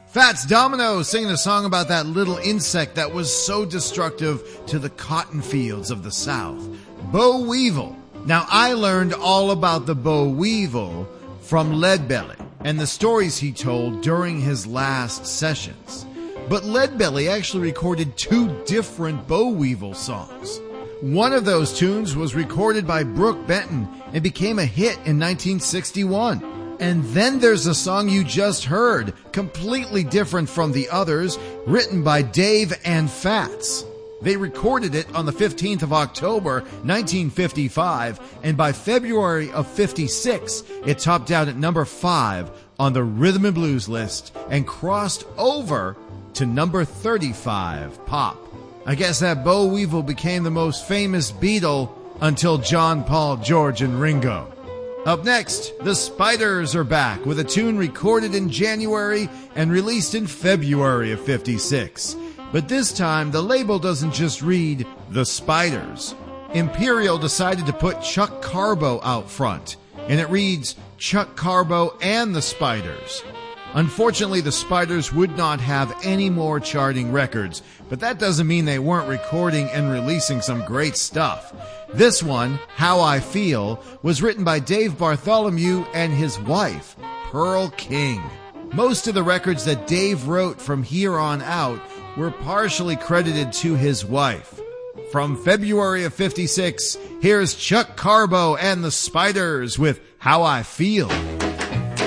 Fats Domino singing a song about that little insect that was so destructive to the cotton fields of the South. Boll Weevil. Now, I learned all about the boll weevil from Leadbelly and the stories he told during his last sessions. But Leadbelly actually recorded 2 different boll weevil songs. One of those tunes was recorded by Brook Benton and became a hit in 1961. And then there's the song you just heard, completely different from the others, written by Dave and Fats. They recorded it on the 15th of October, 1955, and by February of 56, it topped out at number 5 on the Rhythm and Blues list and crossed over to number 35 pop. I guess that boll weevil became the most famous Beatle until John, Paul, George, and Ringo. Up next, the Spiders are back with a tune recorded in January and released in February of 56. But this time, the label doesn't just read The Spiders. Imperial decided to put Chuck Carbo out front, and it reads Chuck Carbo and the Spiders. Unfortunately, the Spiders would not have any more charting records, but that doesn't mean they weren't recording and releasing some great stuff. This one, How I Feel, was written by Dave Bartholomew and his wife, Pearl King. Most of the records that Dave wrote from here on out were partially credited to his wife. From February of 56, here's Chuck Carbo and the Spiders with How I Feel.